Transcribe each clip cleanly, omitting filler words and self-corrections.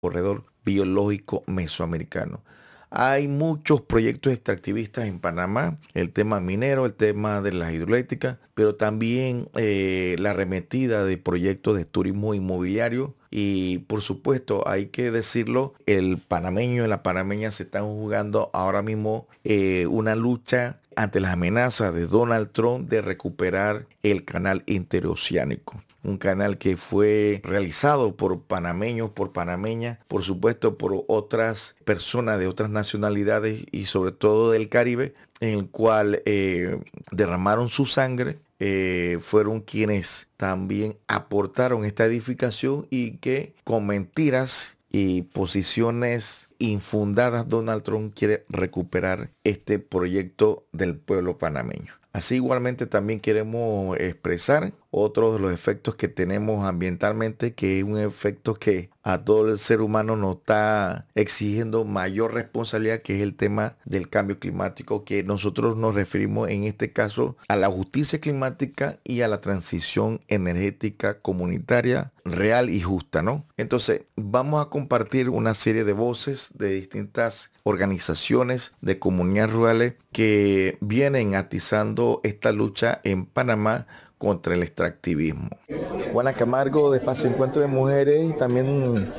corredor biológico mesoamericano. Hay muchos proyectos extractivistas en Panamá, el tema minero, el tema de las hidroeléctricas, pero también la arremetida de proyectos de turismo inmobiliario. Y por supuesto, hay que decirlo, el panameño y la panameña se están jugando ahora mismo una lucha ante las amenazas de Donald Trump de recuperar el canal interoceánico. Un canal que fue realizado por panameños, por panameñas, por supuesto por otras personas de otras nacionalidades y sobre todo del Caribe, en el cual derramaron su sangre, fueron quienes también aportaron esta edificación y que con mentiras y posiciones infundadas Donald Trump quiere recuperar este proyecto del pueblo panameño. Así igualmente también queremos expresar otro de los efectos que tenemos ambientalmente, que es un efecto que a todo el ser humano nos está exigiendo mayor responsabilidad, que es el tema del cambio climático, que nosotros nos referimos en este caso a la justicia climática y a la transición energética comunitaria real y justa, ¿no? Entonces, vamos a compartir una serie de voces de distintas organizaciones de comunidades rurales que vienen atizando esta lucha en Panamá contra el extractivismo. Juana Camargo de Espacio Encuentro de Mujeres y también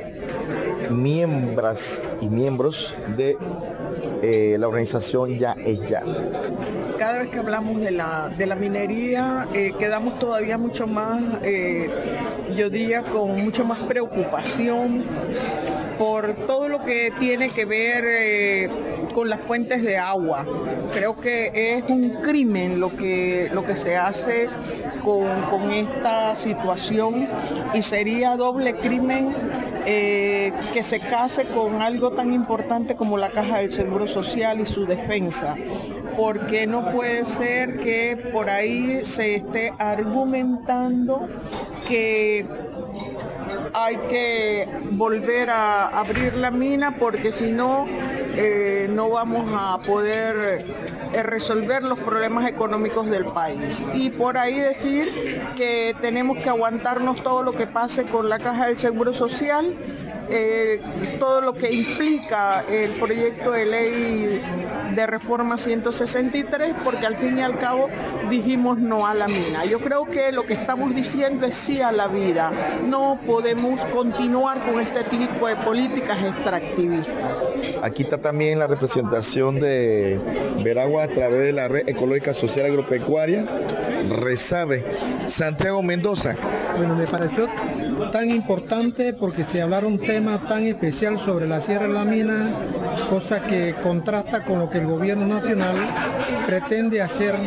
miembros de la organización Ya es Ya. Cada vez que hablamos de la minería, quedamos todavía mucho más, yo diría, con mucho más preocupación por todo lo que tiene que ver con las fuentes de agua. Creo que es un crimen lo que se hace con esta situación y sería doble crimen que se case con algo tan importante como la Caja del Seguro Social y su defensa, porque no puede ser que por ahí se esté argumentando que hay que volver a abrir la mina porque si no, no vamos a poder resolver los problemas económicos del país. Y por ahí decir que tenemos que aguantarnos todo lo que pase con la Caja del Seguro Social, todo lo que implica el proyecto de ley de reforma 163, porque al fin y al cabo dijimos no a la mina. Yo creo que lo que estamos diciendo es sí a la vida. No podemos continuar con este tipo de políticas extractivistas. Aquí está también la representación de Veragua a través de la Red Ecológica Social Agropecuaria, RESAVE. Santiago Mendoza. Bueno, me pareció tan importante porque se hablara un tema tan especial sobre la Sierra de la Mina, cosa que contrasta con lo que el gobierno nacional pretende hacer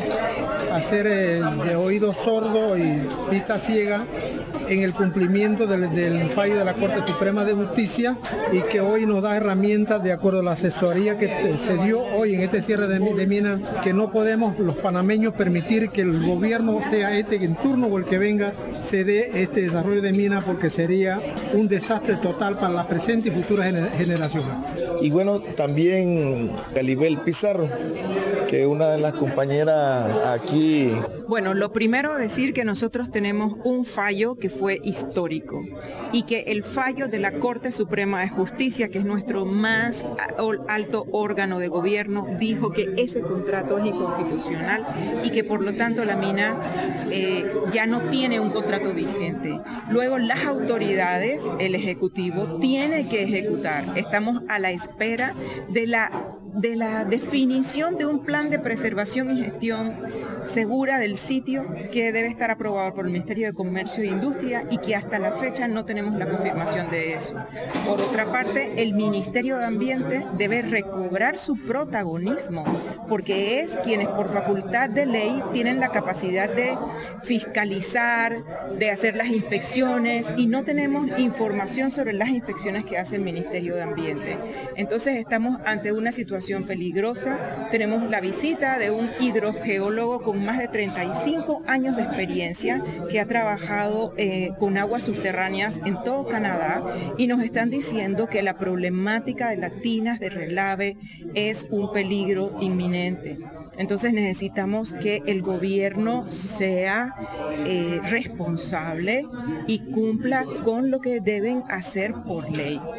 de oído sordo y vista ciega en el cumplimiento del fallo de la Corte Suprema de Justicia y que hoy nos da herramientas de acuerdo a la asesoría que se dio hoy en este cierre de mina, que no podemos los panameños permitir que el gobierno, sea este en turno o el que venga, se dé este desarrollo de mina porque sería un desastre total para la presente y futuras generaciones. Y bueno, también Calibel Pizarro, que una de las compañeras aquí. Bueno, lo primero decir que nosotros tenemos un fallo que fue histórico y que el fallo de la Corte Suprema de Justicia, que es nuestro más alto órgano de gobierno, dijo que ese contrato es inconstitucional y que por lo tanto la mina ya no tiene un contrato vigente. Luego las autoridades, el Ejecutivo, tiene que ejecutar. Estamos a la espera de la definición de un plan de preservación y gestión segura del sitio que debe estar aprobado por el Ministerio de Comercio e Industria y que hasta la fecha no tenemos la confirmación de eso. Por otra parte, el Ministerio de Ambiente debe recobrar su protagonismo porque es quienes por facultad de ley tienen la capacidad de fiscalizar, de hacer las inspecciones y no tenemos información sobre las inspecciones que hace el Ministerio de Ambiente. Entonces estamos ante una situación peligrosa. Tenemos la visita de un hidrogeólogo con más de 35 años de experiencia que ha trabajado con aguas subterráneas en todo Canadá y nos están diciendo que la problemática de las tinas de relave es un peligro inminente. Entonces necesitamos que el gobierno sea responsable y cumpla con lo que deben hacer por ley.